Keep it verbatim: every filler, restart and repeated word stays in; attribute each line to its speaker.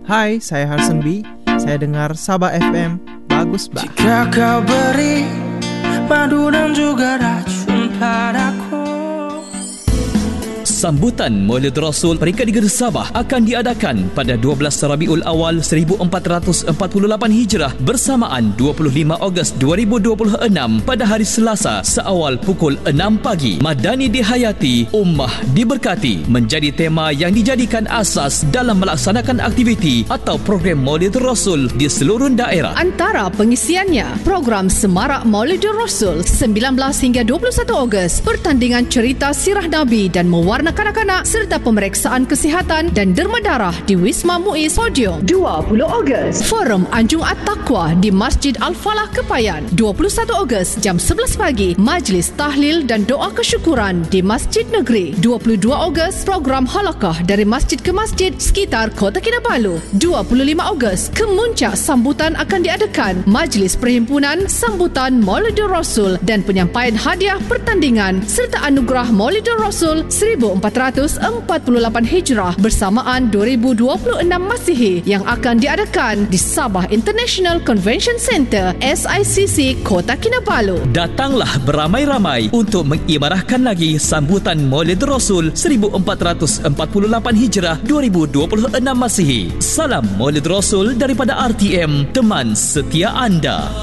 Speaker 1: Hai, saya Harsen B. Saya dengar Sabah F M. Bagus, bah.
Speaker 2: Jika kau beri madu dan juga racun padaku.
Speaker 3: Sambutan Maulid Rasul peringkat Negeri Sabah akan diadakan pada dua belas Rabiul Awal seribu empat ratus empat puluh lapan Hijrah bersamaan dua puluh lima Ogos dua ribu dua puluh enam pada hari Selasa seawal pukul enam pagi. Madani dihayati, ummah diberkati menjadi tema yang dijadikan asas dalam melaksanakan aktiviti atau program Maulid Rasul di seluruh daerah.
Speaker 4: Antara pengisiannya, program Semarak Maulid Rasul sembilan belas hingga dua puluh satu Ogos, pertandingan cerita sirah Nabi dan mewarna kanak-kanak serta pemeriksaan kesihatan dan derma darah di Wisma Muiz Podium. dua puluh Ogos, Forum Anjung At-Taqwa di Masjid Al-Falah Kepayan. dua puluh satu Ogos jam sebelas pagi, Majlis Tahlil dan Doa Kesyukuran di Masjid Negeri. dua puluh dua Ogos, program halakah dari masjid ke masjid sekitar Kota Kinabalu. dua puluh lima Ogos, kemuncak sambutan akan diadakan Majlis Perhimpunan Sambutan Maulid Rasul dan penyampaian hadiah pertandingan serta anugerah Maulid Rasul seribu empat ratus empat puluh lapan Hijrah bersamaan dua ribu dua puluh enam Masihi yang akan diadakan di Sabah International Convention Centre S I C C Kota Kinabalu.
Speaker 3: Datanglah beramai-ramai untuk mengimarahkan lagi sambutan Maulid Rasul seribu empat ratus empat puluh lapan Hijrah dua ribu dua puluh enam Masihi. Salam Maulid Rasul daripada R T M, teman setia anda.